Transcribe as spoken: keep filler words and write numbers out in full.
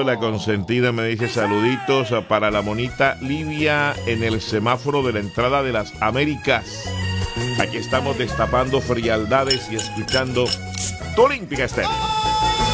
Saludos, la consentida me dice saluditos para la monita Livia en el semáforo de la entrada de las Américas. Aquí estamos destapando frialdades y escuchando Tu Olímpica Estéreo.